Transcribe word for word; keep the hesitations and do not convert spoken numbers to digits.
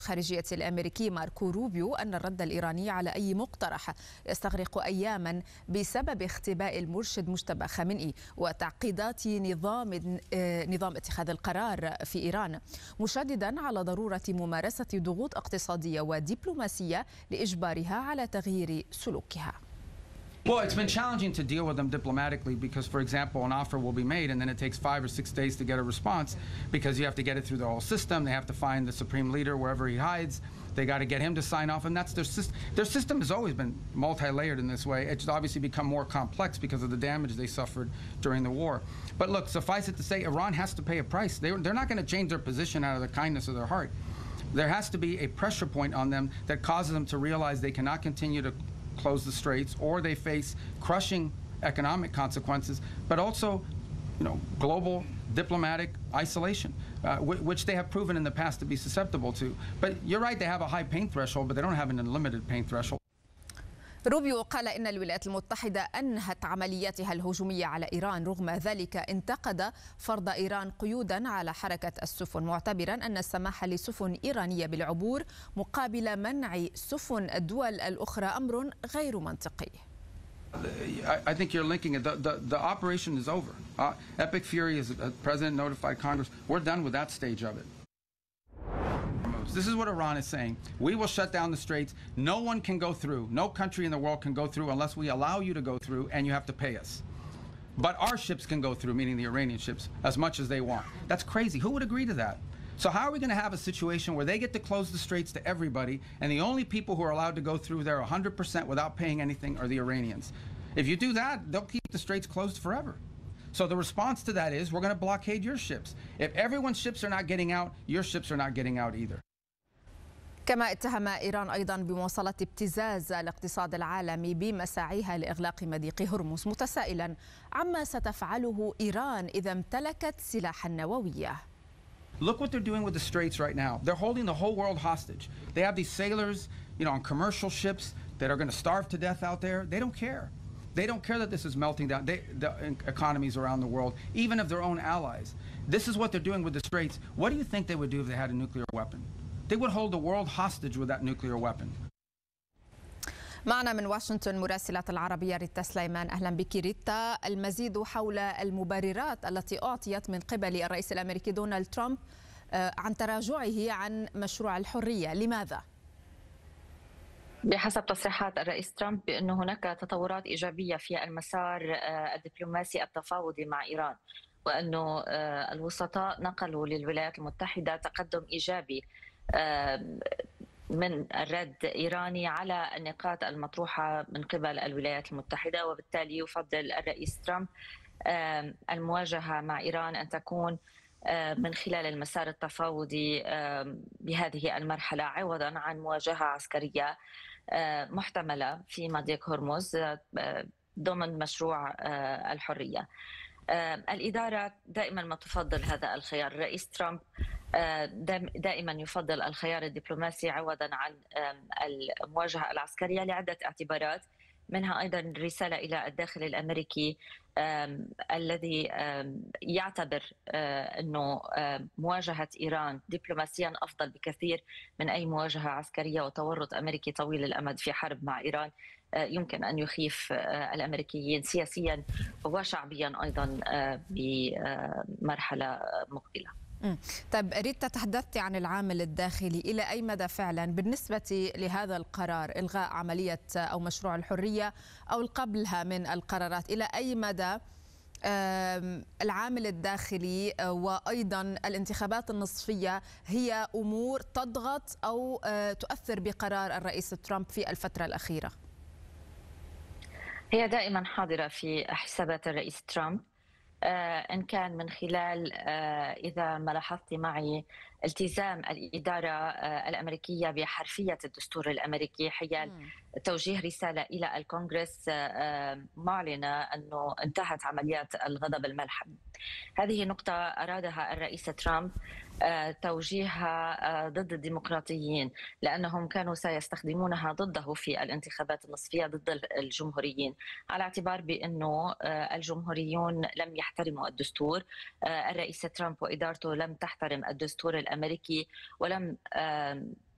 الخارجية الأمريكي ماركو روبيو أن الرد الإيراني على أي مقترح يستغرق أياما بسبب اختباء المرشد مجتبى خامنئي وتعقيدات نظام نظام اتخاذ القرار في إيران، مشددا على ضرورة ممارسة ضغوط اقتصادية ودبلوماسية لإجبارها على تغيير سلوكها. Well, it's been challenging to deal with them diplomatically because, for example, an offer will be made and then it takes five or six days to get a response because you have to get it through the whole system. They have to find the supreme leader wherever he hides. They got to get him to sign off, and that's their system. Their system has always been multi-layered in this way. It's obviously become more complex because of the damage they suffered during the war. But look, suffice it to say, Iran has to pay a price. They, they're not going to change their position out of the kindness of their heart. There has to be a pressure point on them that causes them to realize they cannot continue to close the straits, or they face crushing economic consequences, but also, you know, global diplomatic isolation, uh, which they have proven in the past to be susceptible to. But you're right, they have a high pain threshold, but they don't have an unlimited pain threshold. روبيو قال إن الولايات المتحدة أنهت عملياتها الهجومية على إيران، رغم ذلك انتقد فرض إيران قيودا على حركة السفن، معتبرا أن السماح لسفن إيرانية بالعبور مقابل منع سفن الدول الأخرى أمر غير منطقي. I think you're linking it. The, the, the operation is over. Uh, Epic Fury, as the president notified Congress, we're done with that stage of it. This is what Iran is saying. We will shut down the straits. No one can go through. No country in the world can go through unless we allow you to go through, and you have to pay us. But our ships can go through, meaning the Iranian ships, as much as they want. That's crazy. Who would agree to that? So how are we going to have a situation where they get to close the straits to everybody, and the only people who are allowed to go through there one hundred percent without paying anything are the Iranians? If you do that, they'll keep the straits closed forever. So the response to that is we're going to blockade your ships. If everyone's ships are not getting out, your ships are not getting out either. كما اتهم إيران أيضا بمواصلة ابتزاز الاقتصاد العالمي بمساعيها لإغلاق مضيق هرمز، متسائلا عما ستفعله إيران إذا امتلكت سلاحا نوويا. Look what they're doing with the straits right now. They're holding the whole world hostage. They have these sailors, you know, on commercial ships that are going to starve to death out there. They don't care. They don't care that this is melting down they, the economies around the world, even of their own allies. This is what they're doing with the straits. What do you think they would do if they had a nuclear weapon? They would hold the world hostage with that nuclear weapon. معنا من واشنطن مراسلة العربية ريتا سليمان. أهلا بك ريتا. المزيد حول المبررات التي أعطيت من قبل الرئيس الأمريكي دونالد ترامب عن تراجعه عن مشروع الحرية، لماذا؟ بحسب تصريحات الرئيس ترامب بأن هناك تطورات إيجابية في المسار الدبلوماسي التفاوضي مع إيران، وأنه الوسطاء نقلوا للولايات المتحدة تقدم إيجابي من الرد إيراني على النقاط المطروحة من قبل الولايات المتحدة، وبالتالي يفضل الرئيس ترامب المواجهة مع إيران أن تكون من خلال المسار التفاوضي بهذه المرحلة، عوضا عن مواجهة عسكرية محتملة في مضيق هرمز ضمن مشروع الحرية. الإدارة دائما ما تفضل هذا الخيار. الرئيس ترامب دائما يفضل الخيار الدبلوماسي عوضا عن المواجهة العسكرية لعدة اعتبارات، منها أيضا رسالة إلى الداخل الأمريكي الذي يعتبر أنه مواجهة إيران دبلوماسيا أفضل بكثير من أي مواجهة عسكرية، وتورط أمريكي طويل الأمد في حرب مع إيران يمكن أن يخيف الأمريكيين سياسيا وشعبيا أيضا بمرحلة مقبلة. طيب ريتا، تحدثت عن العامل الداخلي، إلى أي مدى فعلا بالنسبة لهذا القرار إلغاء عملية أو مشروع الحرية أو قبلها من القرارات، إلى أي مدى العامل الداخلي وأيضا الانتخابات النصفية هي أمور تضغط أو تؤثر بقرار الرئيس ترامب في الفترة الأخيرة؟ هي دائما حاضرة في حسابات الرئيس ترامب، إن كان من خلال إذا ما لاحظت معي التزام الإدارة الأمريكية بحرفية الدستور الأمريكي حيال توجيه رسالة إلى الكونغرس معلنة أنه انتهت عمليات الغضب الملحم. هذه نقطة أرادها الرئيس ترامب توجيهها ضد الديمقراطيين، لأنهم كانوا سيستخدمونها ضده في الانتخابات النصفية ضد الجمهوريين، على اعتبار بأنه الجمهوريون لم يحترموا الدستور. الرئيس ترامب وإدارته لم تحترم الدستور الأمريكي ولم